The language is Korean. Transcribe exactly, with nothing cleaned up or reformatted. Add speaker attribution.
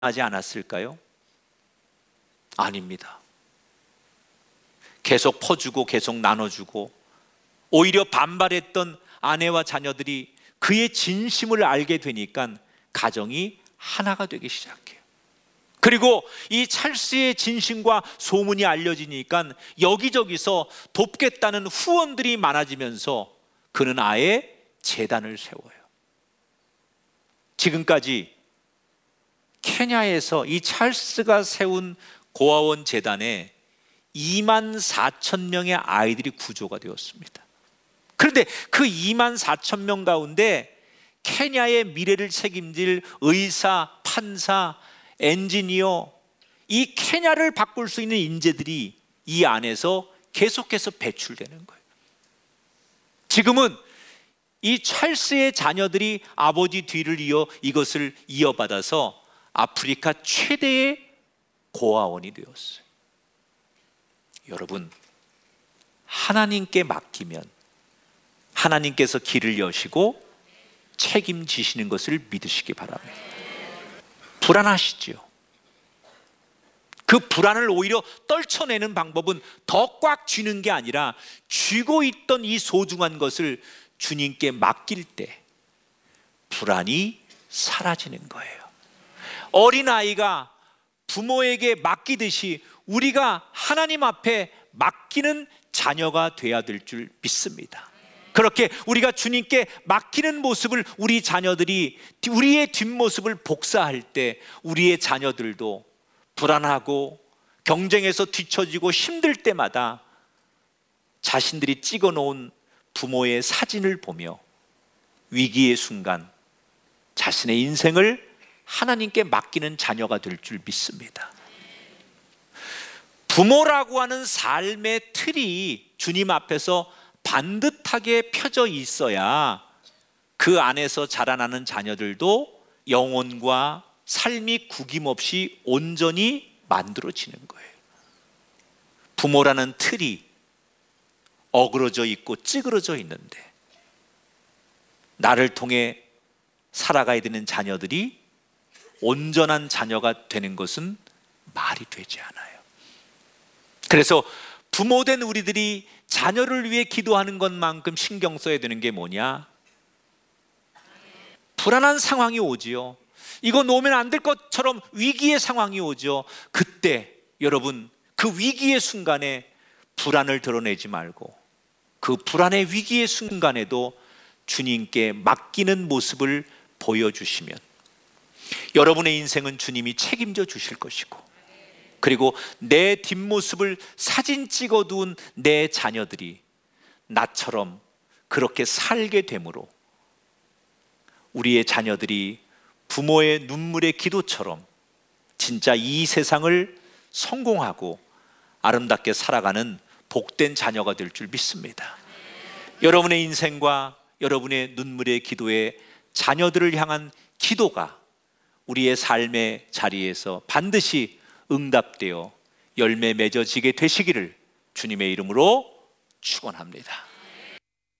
Speaker 1: 하지 않았을까요? 아닙니다. 계속 퍼주고 계속 나눠주고, 오히려 반발했던 아내와 자녀들이 그의 진심을 알게 되니까 가정이 하나가 되기 시작해요. 그리고 이 찰스의 진심과 소문이 알려지니까 여기저기서 돕겠다는 후원들이 많아지면서 그는 아예 재단을 세워요. 지금까지 케냐에서 이 찰스가 세운 고아원 재단에 이만 사천 명의 아이들이 구조가 되었습니다. 그런데 그 이만 사천 명 가운데 케냐의 미래를 책임질 의사, 판사, 엔지니어, 이 케냐를 바꿀 수 있는 인재들이 이 안에서 계속해서 배출되는 거예요. 지금은 이 찰스의 자녀들이 아버지 뒤를 이어 이것을 이어받아서 아프리카 최대의 고아원이 되었어요. 여러분, 하나님께 맡기면 하나님께서 길을 여시고 책임지시는 것을 믿으시기 바랍니다. 불안하시죠? 그 불안을 오히려 떨쳐내는 방법은 더 꽉 쥐는 게 아니라 쥐고 있던 이 소중한 것을 주님께 맡길 때 불안이 사라지는 거예요. 어린아이가 부모에게 맡기듯이 우리가 하나님 앞에 맡기는 자녀가 돼야 될 줄 믿습니다. 그렇게 우리가 주님께 맡기는 모습을 우리 자녀들이 우리의 뒷모습을 복사할 때 우리의 자녀들도 불안하고 경쟁에서 뒤처지고 힘들 때마다 자신들이 찍어놓은 부모의 사진을 보며 위기의 순간 자신의 인생을 하나님께 맡기는 자녀가 될 줄 믿습니다. 부모라고 하는 삶의 틀이 주님 앞에서 반듯하게 펴져 있어야 그 안에서 자라나는 자녀들도 영혼과 삶이 구김없이 온전히 만들어지는 거예요. 부모라는 틀이 어그러져 있고 찌그러져 있는데 나를 통해 살아가야 되는 자녀들이 온전한 자녀가 되는 것은 말이 되지 않아요. 그래서 부모된 우리들이 자녀를 위해 기도하는 것만큼 신경 써야 되는 게 뭐냐? 불안한 상황이 오지요. 이거 놓으면 안 될 것처럼 위기의 상황이 오죠. 그때 여러분, 그 위기의 순간에 불안을 드러내지 말고 그 불안의 위기의 순간에도 주님께 맡기는 모습을 보여주시면 여러분의 인생은 주님이 책임져 주실 것이고, 그리고 내 뒷모습을 사진 찍어둔 내 자녀들이 나처럼 그렇게 살게 되므로 우리의 자녀들이 부모의 눈물의 기도처럼 진짜 이 세상을 성공하고 아름답게 살아가는 복된 자녀가 될 줄 믿습니다. 여러분의 인생과 여러분의 눈물의 기도에 자녀들을 향한 기도가 우리의 삶의 자리에서 반드시 응답되어 열매 맺어지게 되시기를 주님의 이름으로 축원합니다.